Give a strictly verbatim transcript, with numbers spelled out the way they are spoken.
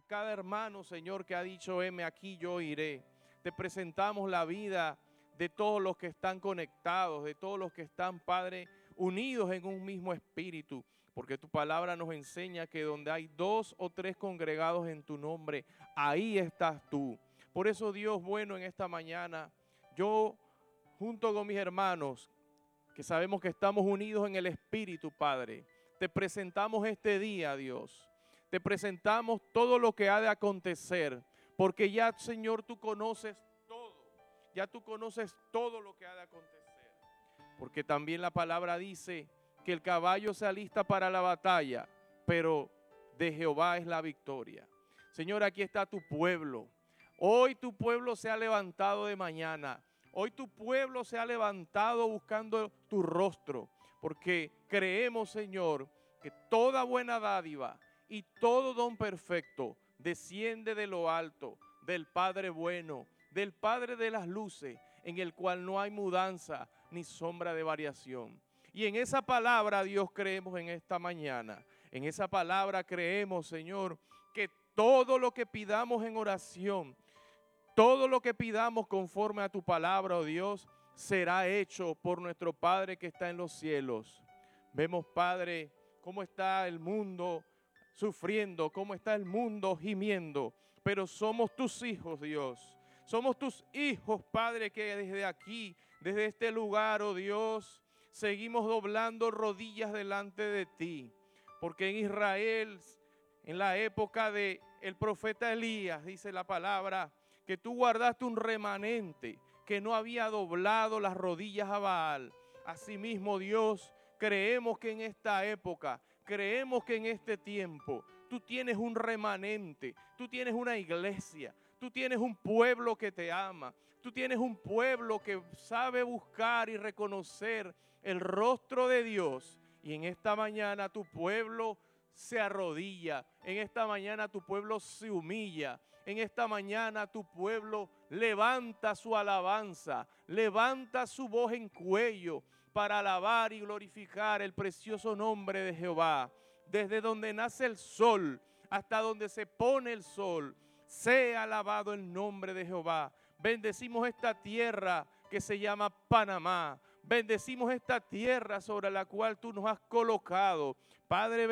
cada hermano, Señor, que ha dicho, heme aquí, yo iré. Te presentamos la vida de todos los que están conectados, de todos los que están, Padre, unidos en un mismo espíritu, porque tu palabra nos enseña que donde hay dos o tres congregados en tu nombre, ahí estás tú. Por eso, Dios bueno, en esta mañana, yo, junto con mis hermanos, que sabemos que estamos unidos en el espíritu, Padre, te presentamos este día, Dios. Te presentamos todo lo que ha de acontecer, porque ya, Señor, tú conoces todo. Ya tú conoces todo lo que ha de acontecer. Porque también la palabra dice que el caballo se alista para la batalla, pero de Jehová es la victoria. Señor, aquí está tu pueblo. Hoy tu pueblo se ha levantado de mañana. Hoy tu pueblo se ha levantado buscando tu rostro, porque creemos, Señor, que toda buena dádiva y todo don perfecto desciende de lo alto, del Padre bueno, del Padre de las luces, en el cual no hay mudanza ni sombra de variación. Y en esa palabra, Dios, creemos en esta mañana. En esa palabra creemos, Señor, que todo lo que pidamos en oración, todo lo que pidamos conforme a tu palabra, oh Dios, será hecho por nuestro Padre que está en los cielos. Vemos, Padre, cómo está el mundo sufriendo, cómo está el mundo gimiendo, pero somos tus hijos, Dios. Somos tus hijos, Padre, que desde aquí, desde este lugar, oh Dios, seguimos doblando rodillas delante de ti. Porque en Israel, en la época del profeta Elías, dice la palabra, que tú guardaste un remanente que no había doblado las rodillas a Baal. Asimismo, Dios, creemos que en esta época, creemos que en este tiempo, tú tienes un remanente, tú tienes una iglesia, tú tienes un pueblo que te ama, tú tienes un pueblo que sabe buscar y reconocer el rostro de Dios. Y en esta mañana tu pueblo se arrodilla, en esta mañana tu pueblo se humilla, en esta mañana tu pueblo levanta su alabanza, levanta su voz en cuello para alabar y glorificar el precioso nombre de Jehová. Desde donde nace el sol hasta donde se pone el sol, sea alabado el nombre de Jehová. Bendecimos esta tierra que se llama Panamá. Bendecimos esta tierra sobre la cual tú nos has colocado. Padre,